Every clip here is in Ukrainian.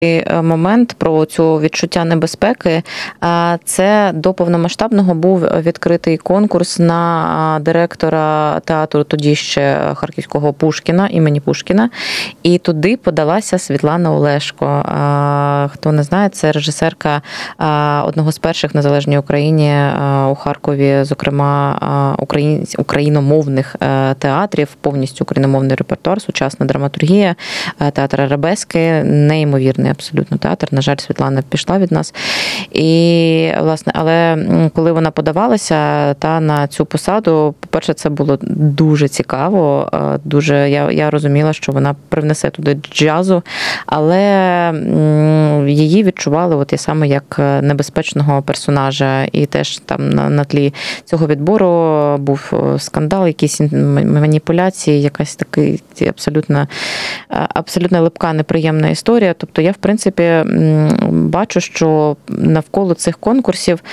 момент про цю відчуття небезпеки. Це до повномасштабного був відкритий конкурс на директора театру тоді ще харківського Пушкіна, імені Пушкіна. І туди подалася Світлана Олешко. Хто не знає, це режисерка одного з перших в незалежній Україні у Харкові, зокрема, україномовних театрів, повністю україномовний репертуар, сучасна драматургія, театр Арабески, неймовірний абсолютно театр. На жаль, Світлана пішла від нас. І, власне, але коли вона подавалася на цю посаду, по-перше, це було дуже цікаво, дуже, я розуміла, що вона привнесе туди джазу, але її відчували от саме як небезпечного персонажа. І теж там на тлі цього відбору був скандал, якісь маніпуляції, якась такий абсолютно липка, неприємна історія. Тобто я, в принципі, бачу, що навколо цих конкурсів,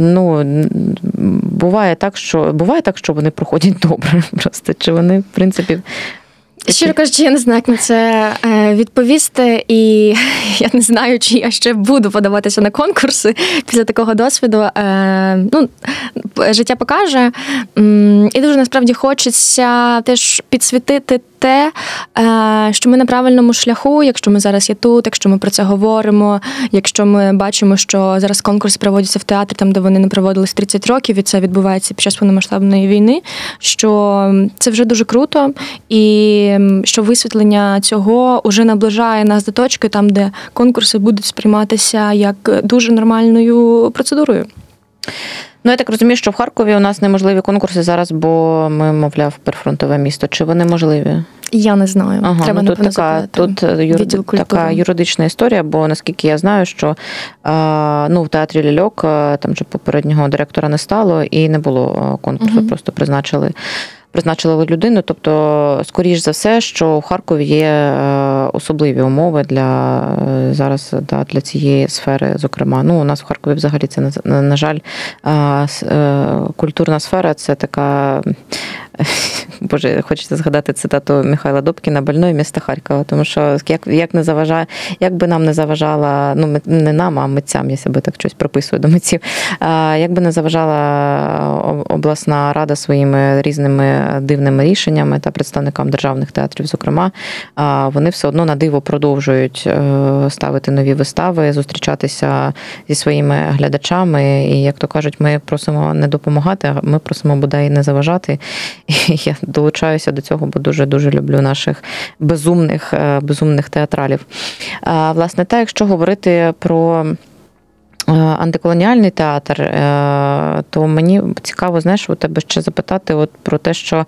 буває так, що вони проходять добре просто. Чи вони, в принципі, щиро кажучи, я не знаю, як на це відповісти, і я не знаю, чи я ще буду подаватися на конкурси після такого досвіду. Життя покаже. І дуже, насправді, хочеться теж підсвітити те, що ми на правильному шляху, якщо ми зараз є тут, якщо ми про це говоримо, якщо ми бачимо, що зараз конкурси проводяться в театрі, там, де вони не проводились 30 років, і це відбувається під час повномасштабної війни, що це вже дуже круто, і що висвітлення цього вже наближає нас до точки, там, де конкурси будуть сприйматися як дуже нормальною процедурою. Я так розумію, що в Харкові у нас неможливі конкурси зараз, бо ми, мовляв, прифронтове місто. Чи вони можливі? Я не знаю. Треба, тут така юридична історія, бо, наскільки я знаю, що в театрі «Ляльок» там же попереднього директора не стало і не було конкурсу, просто призначили людину. Тобто, скоріш за все, що в Харкові є особливі умови для цієї сфери, зокрема. У нас в Харкові взагалі це, на жаль, культурна сфера – це така, Боже, хочеться згадати цитату Михайла Добкіна «Больное місто Харкова», тому що як би нам не заважала, не нам, а митцям, я себе так щось приписую до митців, як би не заважала обласна рада своїми різними дивними рішеннями та представникам державних театрів, зокрема, вони все одно на диво продовжують ставити нові вистави, зустрічатися зі своїми глядачами. І, як то кажуть, ми просимо не допомагати, а ми просимо бодай не заважати. І я долучаюся до цього, бо дуже-дуже люблю наших безумних театралів. Власне, якщо говорити про антиколоніальний театр, то мені цікаво, у тебе ще запитати про те, що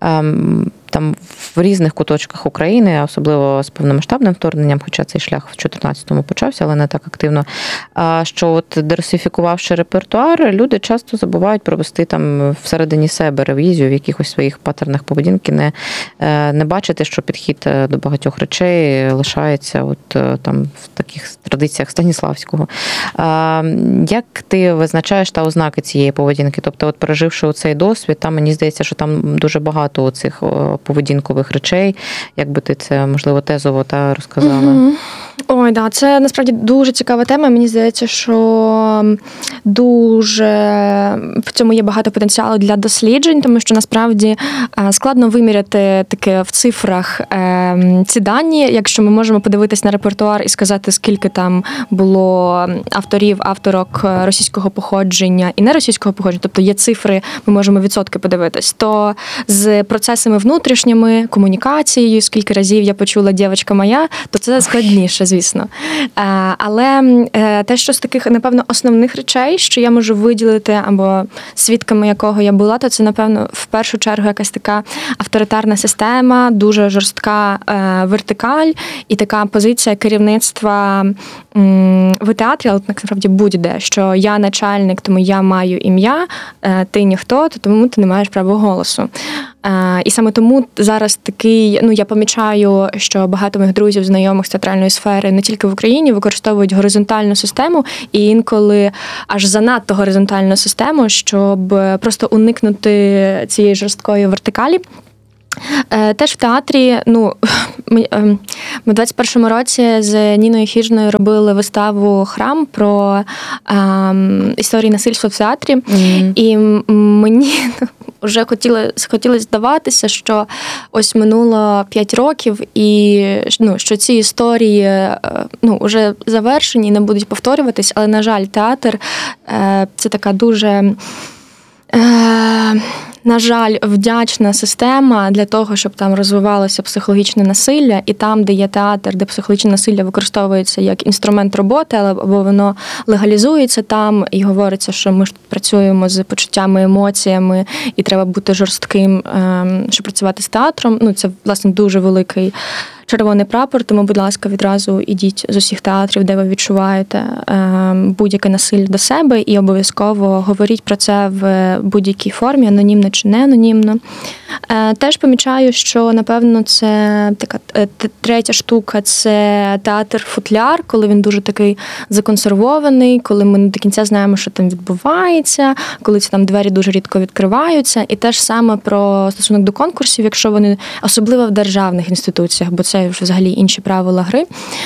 там в різних куточках України, особливо з повномасштабним вторгненням, хоча цей шлях в 2014-му почався, але не так активно, що дерсифікувавши репертуар, люди часто забувають провести там всередині себе ревізію в якихось своїх паттернах поведінки, не бачити, що підхід до багатьох речей лишається там в таких традиціях Станіславського. Як ти визначаєш ознаки цієї поведінки? Тобто, переживши цей досвід, мені здається, що там дуже багато цих поведінкових речей. Як би ти це, можливо, тезово розказала? Ой, да, це насправді дуже цікава тема. Мені здається, що дуже в цьому є багато потенціалу для досліджень, тому що насправді складно виміряти таке в цифрах ці дані, якщо ми можемо подивитись на репертуар і сказати, скільки там було авторок російського походження і неросійського походження, тобто є цифри, ми можемо відсотки подивитись, то з процесами внутрішніми, комунікацією, скільки разів я почула «дівчинка моя», то це складніше, звісно. Але те, що з таких, напевно, основних речей, що я можу виділити, або свідками якого я була, то це, напевно, в першу чергу якась така авторитарна система, дуже жорстка вертикаль і така позиція керівництва в театрі, але насправді будь-де, що я начальник, тому я маю ім'я, ти ніхто, то тому ти не маєш права голосу. І саме тому зараз такий, я помічаю, що багато моїх друзів, знайомих з театральної сфери не тільки в Україні використовують горизонтальну систему і інколи аж занадто горизонтальну систему, щоб просто уникнути цієї жорсткої вертикалі. Теж в театрі, ми в 21-му році з Ніною Хижною робили виставу «Храм» про історії насильства в театрі. І мені вже хотілося здаватися, що ось минуло 5 років, і що ці історії вже завершені і не будуть повторюватись, але, на жаль, театр – це така дуже... на жаль, вдячна система для того, щоб там розвивалося психологічне насилля, і там, де є театр, де психологічне насилля використовується як інструмент роботи, або воно легалізується там, і говориться, що ми ж тут працюємо з почуттями, емоціями, і треба бути жорстким, щоб працювати з театром. Це, власне, дуже великий червоний прапор, тому, будь ласка, відразу ідіть з усіх театрів, де ви відчуваєте будь-яке насилля до себе, і обов'язково говоріть про це в будь-якій формі, анонімно чи не анонімно. Теж помічаю, що, напевно, це така третя штука – це театр-футляр, коли він дуже такий законсервований, коли ми не до кінця знаємо, що там відбувається, коли ці там двері дуже рідко відкриваються. І теж саме про стосунок до конкурсів, якщо вони, особливо в державних інституціях, бо це вже взагалі інші правила гри.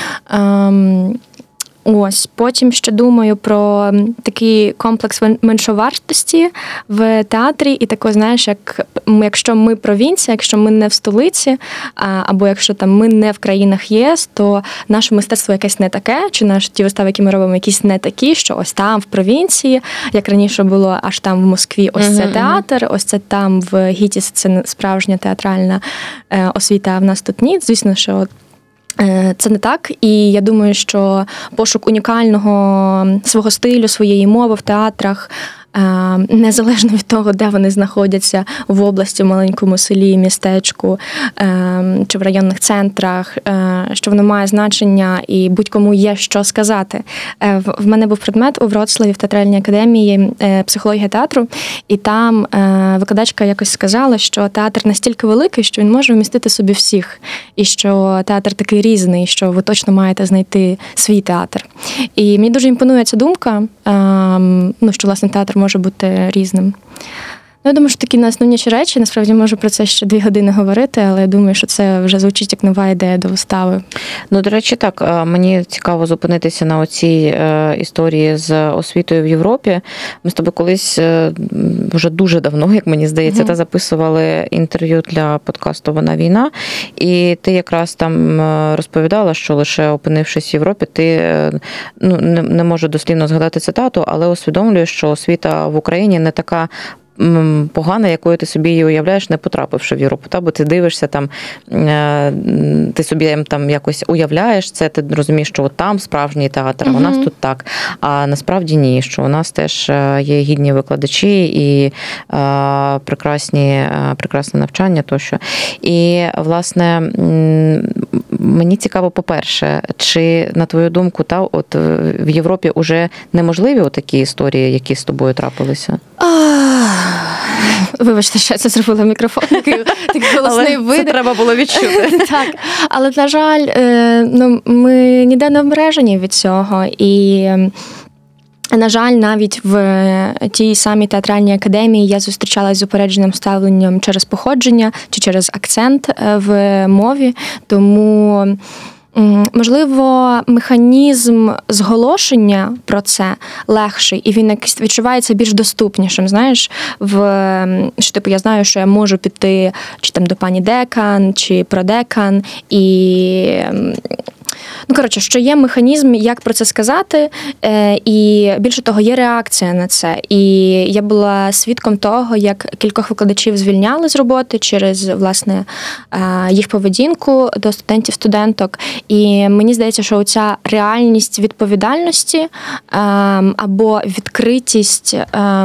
Ось, потім ще думаю про такий комплекс меншовартості в театрі, і таке, знаєш, якщо ми провінція, якщо ми не в столиці, або якщо там ми не в країнах ЄС, то наше мистецтво якесь не таке, чи ті вистави, які ми робимо, якісь не такі, що ось там в провінції, як раніше було, аж там в Москві ось це театр, ось це там в ГІТІС це справжня театральна освіта, а в нас тут ні. Звісно, що це не так, і я думаю, що пошук унікального свого стилю, своєї мови в театрах, незалежно від того, де вони знаходяться, в області, в маленькому селі, містечку чи в районних центрах, що воно має значення і будь-кому є що сказати. В мене був предмет у Вроцлаві в театральній академії психологія театру, і там викладачка якось сказала, що театр настільки великий, що він може вмістити собі всіх, і що театр такий різний, що ви точно маєте знайти свій театр. І мені дуже імпонує ця думка, що, власне, театр може бути різним. Я думаю, що такі найосновніші речі, насправді можу про це ще 2 години говорити, але я думаю, що це вже звучить як нова ідея до вистави. До речі, так, мені цікаво зупинитися на оцій історії з освітою в Європі. Ми з тобою колись, вже дуже давно, як мені здається, та записували інтерв'ю для подкасту «Вона війна», і ти якраз там розповідала, що лише опинившись в Європі, ти, не можу дослівно згадати цитату, але усвідомлюєш, що освіта в Україні не така погана, якою ти собі її уявляєш, не потрапивши в Європу. Бо ти дивишся, там, ти собі там якось уявляєш це, ти розумієш, що от там справжній театр, а у нас тут так. А насправді ні, що у нас теж є гідні викладачі і прекрасне навчання тощо. І, власне, мені цікаво, по-перше, чи, на твою думку, от в Європі вже неможливі такі історії, які з тобою трапилися? Вибачте, що я це зробила мікрофон, такий голосний видих. Це треба було відчути. Так, але, на жаль, ми ніде не обмежені від цього. І, на жаль, навіть в тій самій театральній академії я зустрічалася з упередженим ставленням через походження чи через акцент в мові, тому... Можливо, механізм зголошення про це легший, і він якось відчувається більш доступнішим, знаєш, що, я знаю, що я можу піти чи там до пані декан, чи продекан, і... що є механізм, як про це сказати, і більше того, є реакція на це. І я була свідком того, як кількох викладачів звільняли з роботи через, власне, їх поведінку до студентів-студенток. І мені здається, що оця реальність відповідальності або відкритість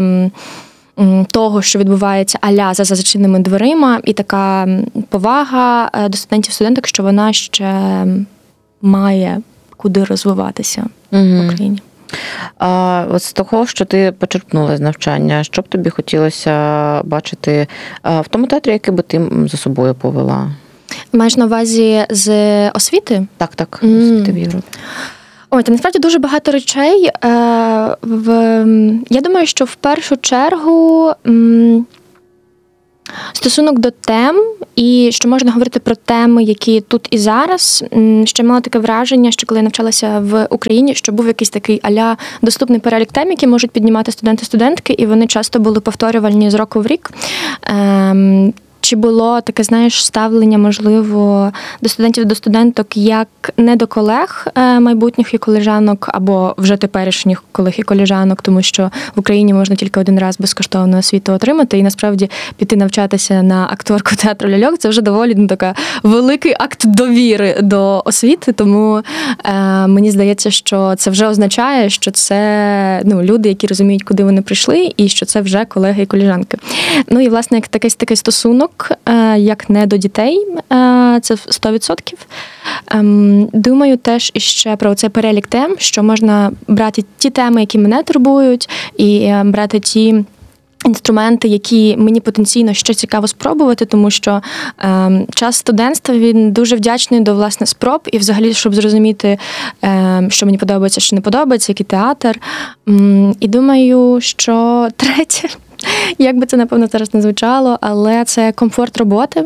того, що відбувається а-ля за зачиненими дверима, і така повага до студентів-студенток, що вона ще має куди розвиватися в Україні. От з того, що ти почерпнула з навчання, що б тобі хотілося бачити в тому театрі, який би ти за собою повела? Маєш на увазі з освіти? Так, освіти в Європі. Та насправді дуже багато речей. Я думаю, що в першу чергу Стосунок до тем, і що можна говорити про теми, які тут і зараз. Ще мала таке враження, що коли я навчалася в Україні, що був якийсь такий а-ля доступний перелік тем, які можуть піднімати студенти-студентки, і вони часто були повторювальні з року в рік. Чи було таке, знаєш, ставлення, можливо, до студентів, до студенток, як не до колег майбутніх і колежанок, або вже теперішніх колег і колежанок, тому що в Україні можна тільки один раз безкоштовну освіту отримати, і насправді піти навчатися на акторку театру ляльок – це вже доволі така великий акт довіри до освіти, тому мені здається, що це вже означає, що це люди, які розуміють, куди вони прийшли, і що це вже колеги і колежанки. Ну і, власне, як такий стосунок, як не до дітей, це 100%. Думаю теж іще про цей перелік тем, що можна брати ті теми, які мене турбують, і брати ті інструменти, які мені потенційно ще цікаво спробувати, тому що час студентства, він дуже вдячний до, власне, спроб, і взагалі, щоб зрозуміти, що мені подобається, що не подобається, який театр. І думаю, що третє, як би це, напевно, зараз не звучало, але це комфорт роботи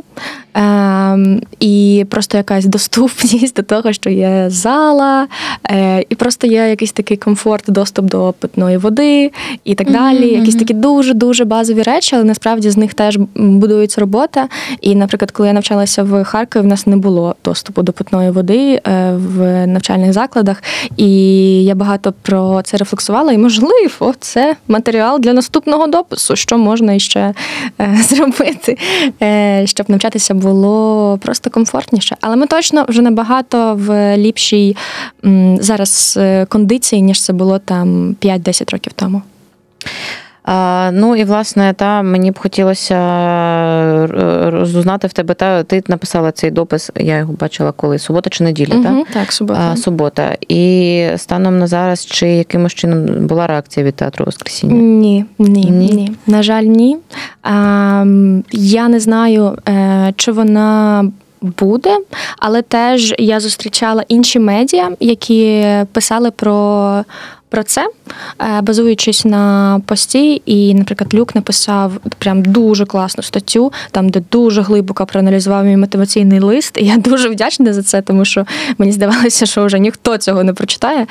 і просто якась доступність до того, що є зала, і просто є якийсь такий комфорт, доступ до питної води і так далі. Якісь такі дуже-дуже базові речі, але насправді з них теж будується робота. І, наприклад, коли я навчалася в Харкові, в нас не було доступу до питної води в навчальних закладах, і я багато про це рефлексувала, і, можливо, це матеріал для наступного допису, що можна іще зробити, щоб навчатися було просто комфортніше. Але ми точно вже набагато в ліпшій зараз кондиції, ніж це було там 5-10 років тому. Ну і, власне, мені б хотілося розузнати в тебе, ти написала цей допис, я його бачила коли, субота чи неділя, так? Так, субота. Субота. І станом на зараз, чи якимось чином була реакція від театру «Воскресіння»? Ні. На жаль, ні. Я не знаю, чи вона буде, але теж я зустрічала інші медіа, які писали про це, базуючись на пості, і, наприклад, Люк написав прям дуже класну статтю, там, де дуже глибоко проаналізував мій мотиваційний лист, і я дуже вдячна за це, тому що мені здавалося, що вже ніхто цього не прочитає.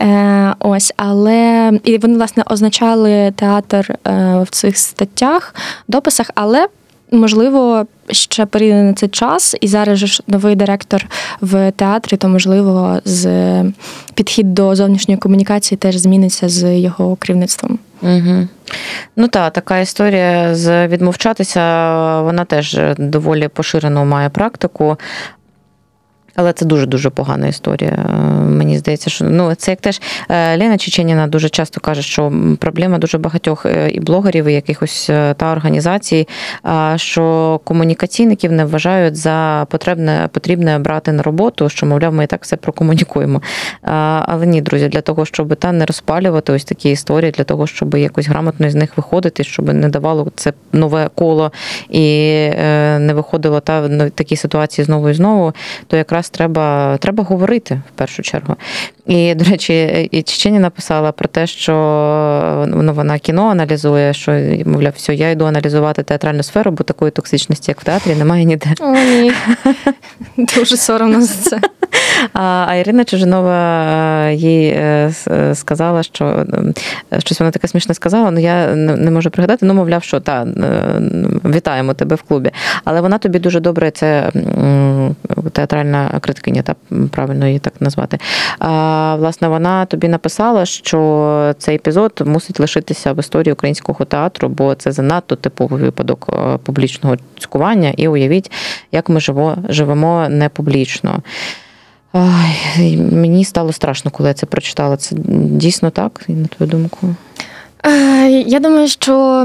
Але і вони, власне, означали театр в цих статтях, дописах, але можливо, ще перейде на цей час, і зараз же ж новий директор в театрі, то, можливо, підхід до зовнішньої комунікації теж зміниться з його керівництвом. Угу. Ну така історія з відмовчатися, вона теж доволі поширену має практику. Але це дуже-дуже погана історія. Мені здається, що це як теж Лена Чеченіна дуже часто каже, що проблема дуже багатьох і блогерів, і якихось та організацій, що комунікаційників не вважають за потрібне брати на роботу, що, мовляв, ми і так все прокомунікуємо. Але ні, друзі, для того, щоб не розпалювати ось такі історії, для того, щоб якось грамотно з них виходити, щоб не давало це нове коло і не виходило такі ситуації знову і знову, то якраз треба говорити в першу чергу. І, до речі, і Чеченіна написала про те, що вона кіно аналізує, що, мовляв, все, я йду аналізувати театральну сферу, бо такої токсичності, як в театрі, немає ніде. О, ні. Дуже соромно за це. А Ірина Чижинова їй сказала, що щось вона таке смішне сказала, я не можу пригадати, мовляв, що вітаємо тебе в клубі. Але вона тобі дуже добре, це театральна критикиня, правильно її так назвати. Власне, вона тобі написала, що цей епізод мусить лишитися в історії українського театру, бо це занадто типовий випадок публічного цькування. І уявіть, як ми живемо не публічно. Ой, мені стало страшно, коли я це прочитала. Це дійсно так, на твою думку? Я думаю, що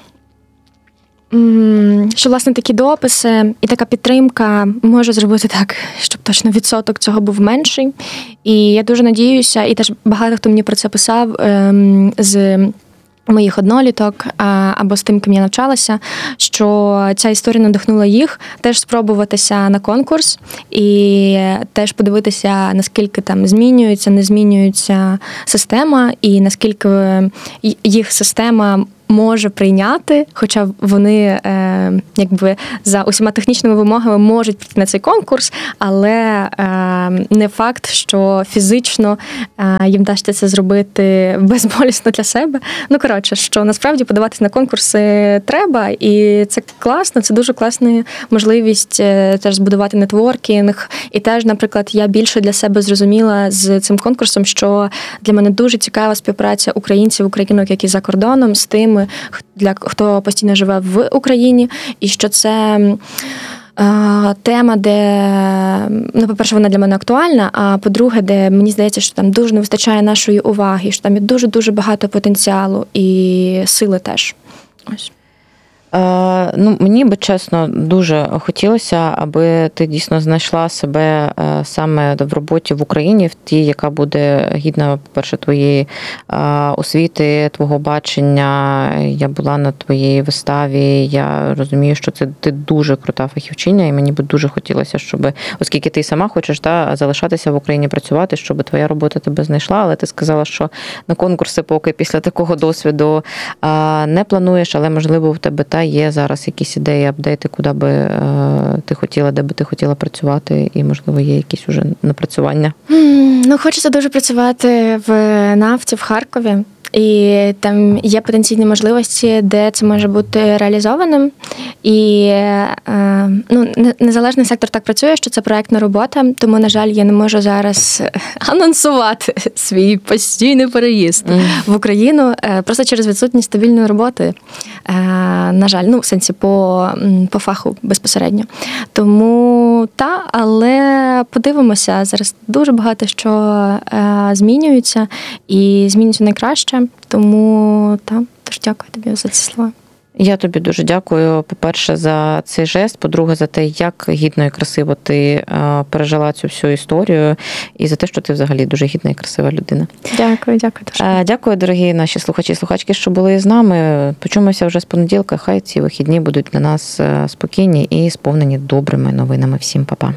власне, такі дописи і така підтримка може зробити так, щоб точно відсоток цього був менший. І я дуже надіюся, і теж багато хто мені про це писав з моїх одноліток або з тим, ким я навчалася, що ця історія надихнула їх теж спробуватися на конкурс і теж подивитися, наскільки там змінюється, не змінюється система, і наскільки їх система може прийняти, хоча вони якби за усіма технічними вимогами можуть прийти на цей конкурс, але не факт, що фізично їм вдасться це зробити безболісно для себе. Ну, коротше, що насправді подаватися на конкурси треба, і це класно, це дуже класна можливість теж збудувати нетворкінг. І теж, наприклад, я більше для себе зрозуміла з цим конкурсом, що для мене дуже цікава співпраця українців, українок, які за кордоном, з тими, хто постійно живе в Україні, і що це тема, де, ну, по-перше, вона для мене актуальна, а по-друге, де мені здається, що там дуже не вистачає нашої уваги, що там є дуже-дуже багато потенціалу і сили теж. Ось. Ну, мені би, чесно, дуже хотілося, аби ти дійсно знайшла себе саме в роботі в Україні, в тій, яка буде гідна, по-перше, твоєї освіти, твого бачення. Я була на твоїй виставі, я розумію, що це ти дуже крута фахівчиня, і мені би дуже хотілося, щоб, оскільки ти сама хочеш залишатися в Україні, працювати, щоб твоя робота тебе знайшла, але ти сказала, що на конкурси поки після такого досвіду не плануєш, але, можливо, в тебе є зараз якісь ідеї, апдейти, куди би ти хотіла, де би ти хотіла працювати, і, можливо, є якісь уже напрацювання? Ну, хочеться дуже працювати в нафті, в Харкові. І там є потенційні можливості, де це може бути реалізованим. І ну, незалежний сектор так працює, що це проєктна робота, тому, на жаль, я не можу зараз анонсувати свій постійний переїзд в Україну просто через відсутність стабільної роботи. На жаль, ну, в сенсі по фаху безпосередньо. Тому але подивимося, зараз дуже багато що змінюється і змінюється найкраще. Тому тож дякую тобі за ці слова. Я тобі дуже дякую, по-перше, за цей жест, по-друге, за те, як гідно і красиво ти пережила цю всю історію, і за те, що ти взагалі дуже гідна і красива людина. Дякую дуже. Дякую, дорогі наші слухачі і слухачки, що були з нами. Почуємося вже з понеділка. Хай ці вихідні будуть для нас спокійні і сповнені добрими новинами. Всім па-па.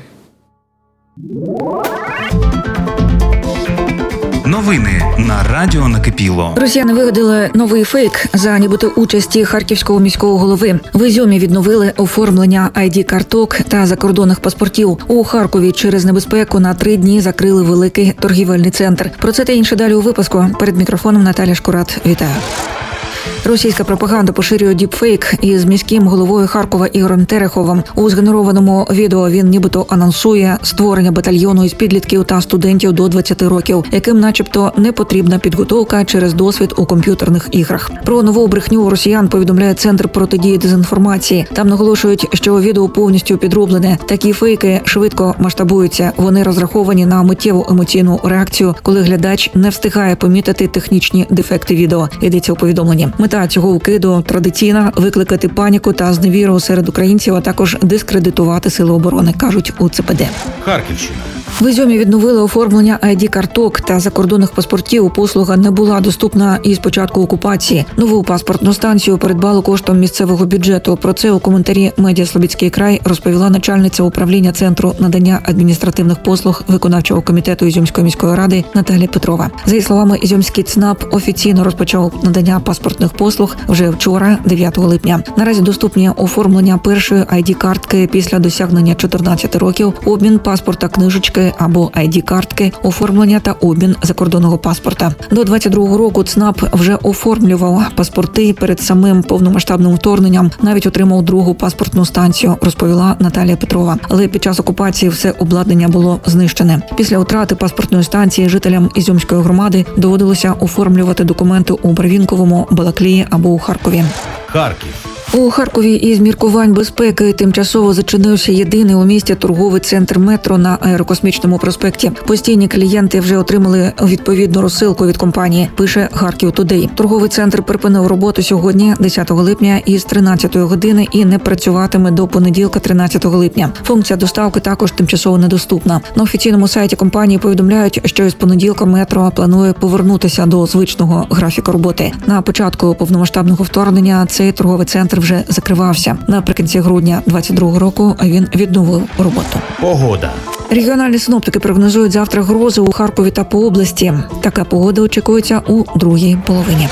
Новини на Радіо Накипіло. Росіяни вигадали новий фейк за нібито участі харківського міського голови. В Ізюмі відновили оформлення ID-карток та закордонних паспортів. У Харкові через небезпеку на 3 дні закрили великий торгівельний центр. Про це та інше далі у випуску. Перед мікрофоном Наталя Шкурат. Вітаю. Російська пропаганда поширює діпфейк із міським головою Харкова Ігорем Тереховим. У згенерованому відео він нібито анонсує створення батальйону із підлітків та студентів до 20 років, яким начебто не потрібна підготовка через досвід у комп'ютерних іграх. Про нову брехню росіян повідомляє Центр протидії дезінформації. Там наголошують, що відео повністю підроблене. Такі фейки швидко масштабуються. Вони розраховані на миттєву емоційну реакцію, коли глядач не встигає помітити технічні дефекти відео. Йдеться у повідомленні. Мета цього вкиду традиційна – викликати паніку та зневіру серед українців, а також дискредитувати сили оборони, кажуть у ЦПД. Харківщина. В Ізюмі відновили оформлення ID-карток та закордонних паспортів. Послуга не була доступна із початку окупації. Нову паспортну станцію передбали коштом місцевого бюджету. Про це у коментарі медіа «Слобідський край» розповіла начальниця управління Центру надання адміністративних послуг виконавчого комітету Ізюмської міської ради Наталія Петрова. За її словами, Ізюмський ЦНАП офіційно розпочав надання паспортних послуг вже вчора, 9 липня. Наразі доступні оформлення першої ID-картки після досягнення 14 років, обмін паспорта книжечки або ID-картки, оформлення та обмін закордонного паспорта. До 22-го року ЦНАП вже оформлював паспорти перед самим повномасштабним вторгненням, навіть отримав другу паспортну станцію, розповіла Наталія Петрова. Але під час окупації все обладнання було знищене. Після втрати паспортної станції жителям Ізюмської громади доводилося оформлювати документи у Барвінковому, Балаклії або у Харкові. Харків. У Харкові із міркувань безпеки тимчасово зачинився єдиний у місті торговий центр «Метро» на Аерокосмічному проспекті. Постійні клієнти вже отримали відповідну розсилку від компанії, пише Харків Тудей. Торговий центр припинив роботу сьогодні, 10 липня, із 13 години і не працюватиме до понеділка, 13 липня. Функція доставки також тимчасово недоступна. На офіційному сайті компанії повідомляють, що із понеділка «Метро» планує повернутися до звичного графіку роботи. На початку повномасштабного вторгнення цей торговий центр вже закривався. Наприкінці грудня 22-го року він відновив роботу. Погода. Регіональні синоптики прогнозують завтра грози у Харкові та по області. Така погода очікується у другій половині.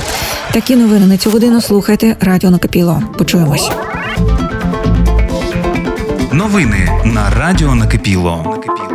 Такі новини на цю годину слухайте Радіо Накипіло. Почуємось. Новини на Радіо Накипіло.